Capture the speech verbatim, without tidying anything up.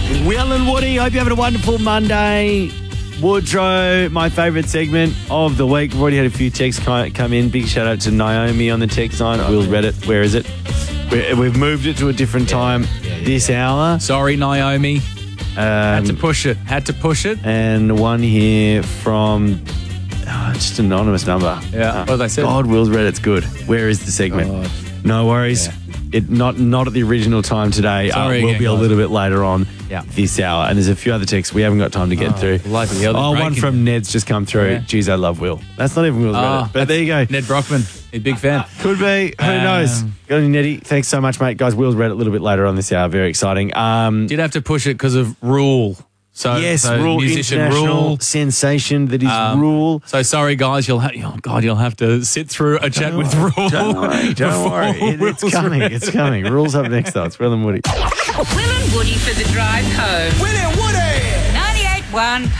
Will and Woody, hope you're having a wonderful Monday. Woodrow, my favourite segment of the week. We've already had a few texts come come in. Big shout out to Naomi on the text line. Oh, Will's read it. Where is it? we we've moved it to a different time yeah, yeah, this yeah. hour. Sorry, Naomi. Um, Had to push it. Had to push it. And one here from oh, just an anonymous number. Yeah. Uh, what did they say? God, Will's read it's good. Where is the segment? God. No worries. Yeah. It not not at the original time today. Sorry, uh, we'll again, be a guys. little bit later on yeah. this hour. And there's a few other texts we haven't got time to get oh, through. Like the other oh, one from Ned's just come through. Yeah. Geez, I love Will. That's not even Will's oh, read it. But there you go. Ned Brockman. He's a big fan. Could be. Who um, knows? Got any Neddy? Thanks so much, mate. Guys, Will's read it a little bit later on this hour. Very exciting. Um, Did have to push it because of Rule. So, yes, so Rule, musician international Rule. sensation that is um, Rule. So sorry, guys. You'll ha- oh God, you'll have to sit through a chat don't with worry, Rule. Don't worry. Don't worry. It, it's coming. Ready. It's coming. Rule's up next, though. It's Will and Woody. Will and Woody for the drive home. Will and Woody. ninety-eight point one